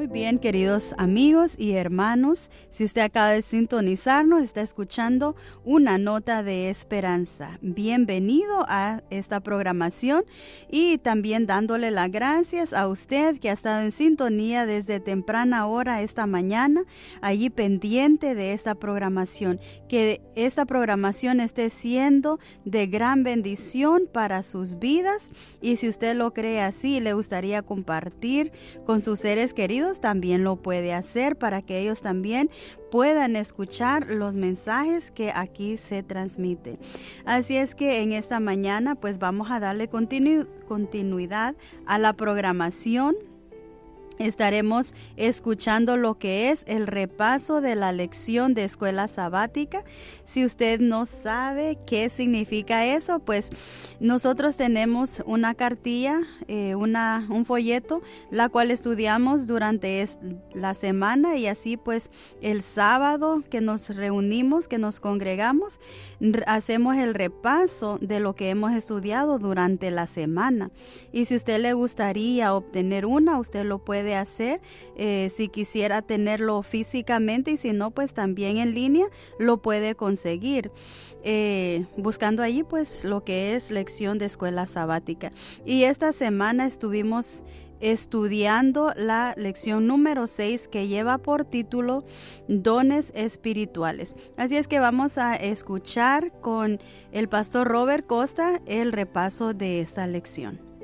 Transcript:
Muy bien, queridos amigos y hermanos, si usted acaba de sintonizarnos, está escuchando una nota de esperanza. Bienvenido a esta programación y también dándole las gracias a usted que ha estado en sintonía desde temprana hora esta mañana, allí pendiente de esta programación. Que esta programación esté siendo de gran bendición para sus vidas, y si usted lo cree así y le gustaría compartir con sus seres queridos, también lo puede hacer para que ellos también puedan escuchar los mensajes que aquí se transmiten. Así es que en esta mañana pues vamos a darle continuidad a la programación. Estaremos escuchando lo que es el repaso de la lección de escuela sabática. Si usted no sabe qué significa eso, pues nosotros tenemos una cartilla, un folleto, la cual estudiamos durante la semana, y así pues el sábado que nos reunimos, que nos congregamos, hacemos el repaso de lo que hemos estudiado durante la semana. Y si usted le gustaría obtener usted lo puede hacer, si quisiera tenerlo físicamente, y si no, pues también en línea lo puede conseguir, buscando allí pues lo que es lección de escuela sabática. Y esta semana estuvimos estudiando la lección número 6, que lleva por título Dones Espirituales. Así es que vamos a escuchar con el pastor Robert Costa el repaso de esta lección.